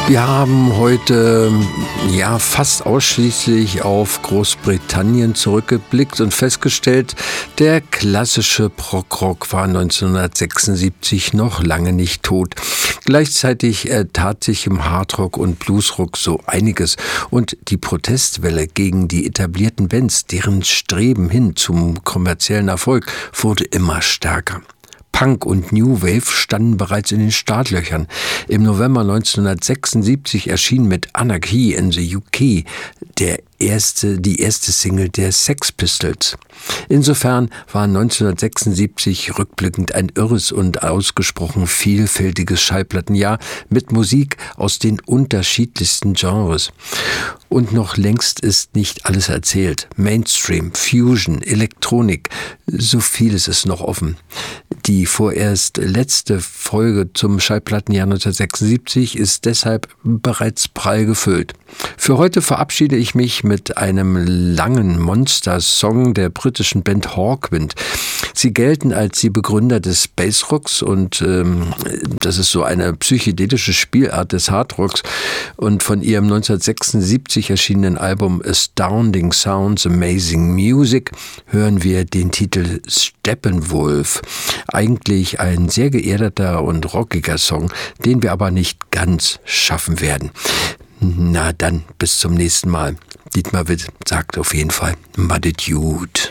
Wir haben heute fast ausschließlich auf Großbritannien zurückgeblickt und festgestellt, der klassische Prog-Rock war 1976 noch lange nicht tot. Gleichzeitig tat sich im Hardrock und Bluesrock so einiges und die Protestwelle gegen die etablierten Bands, deren Streben hin zum kommerziellen Erfolg, wurde immer stärker. Punk und New Wave standen bereits in den Startlöchern. Im November 1976 erschien mit Anarchy in the UK die erste Single der Sex Pistols. Insofern war 1976 rückblickend ein irres und ausgesprochen vielfältiges Schallplattenjahr mit Musik aus den unterschiedlichsten Genres. Und noch längst ist nicht alles erzählt. Mainstream, Fusion, Elektronik, so vieles ist noch offen. Die vorerst letzte Folge zum Schallplattenjahr 1976 ist deshalb bereits prall gefüllt. Für heute verabschiede ich mich mit einem langen Monster-Song der britischen Band Hawkwind. Sie gelten als die Begründer des Space-Rocks und das ist so eine psychedelische Spielart des Hardrocks. Und von ihrem 1976 erschienenen Album Astounding Sounds, Amazing Music hören wir den Titel Steppenwolf. Eigentlich ein sehr geerdeter und rockiger Song, den wir aber nicht ganz schaffen werden. Na dann, bis zum nächsten Mal. Dietmar Witt sagt auf jeden Fall Muddy Dude.